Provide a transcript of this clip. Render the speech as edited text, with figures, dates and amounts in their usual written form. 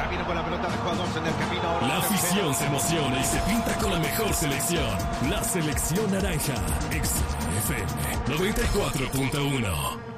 viene con la pelota de jugadores en el camino. Ahora La afición se emociona y se pinta con la mejor selección. La selección naranja. XFM 94.1.